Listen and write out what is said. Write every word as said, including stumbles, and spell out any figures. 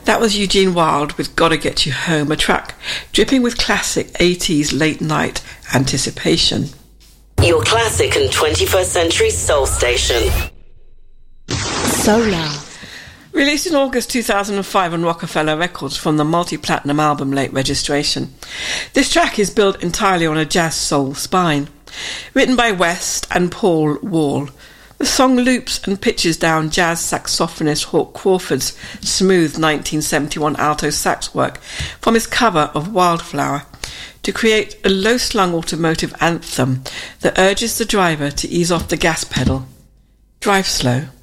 That was Eugene Wilde with Gotta Get You Home, a track dripping with classic eighties late night anticipation. Your classic and twenty-first century soul station. Solar. Released in August two thousand five on Rockefeller Records from the multi-platinum album Late Registration. This track is built entirely on a jazz soul spine. Written by West and Paul Wall, the song loops and pitches down jazz saxophonist Hawk Crawford's smooth nineteen seventy-one alto sax work from his cover of Wildflower to create a low-slung automotive anthem that urges the driver to ease off the gas pedal. Drive slow.